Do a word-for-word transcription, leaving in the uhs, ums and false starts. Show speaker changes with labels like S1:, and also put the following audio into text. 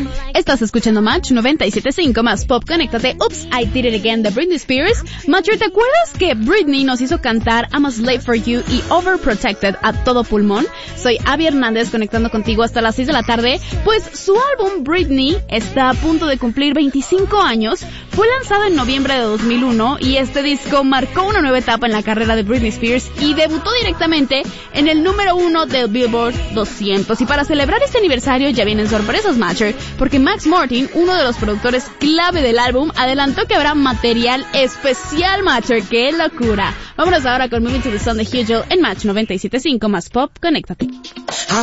S1: Estás escuchando Match noventa y siete punto cinco más Pop, conéctate. Oops, I Did It Again de Britney Spears. Matcher, ¿te acuerdas que Britney nos hizo cantar I'm a Slave for You y Overprotected a todo pulmón? Soy Abby Hernández, conectando contigo hasta las seis de la tarde. Pues su álbum Britney está a punto de cumplir veinticinco años. Fue lanzado en noviembre de dos mil uno y este disco marcó una nueva etapa en la carrera de Britney Spears y debutó directamente en el número uno del Billboard doscientos. Y para celebrar este aniversario ya vienen sorpresas, Matcher, porque Max Martin, uno de los productores clave del álbum, adelantó que habrá material especial, Matcher. ¡Qué locura! Vámonos ahora con Moving to the Sun de Hugel en Match noventa y siete punto cinco más Pop, conéctate.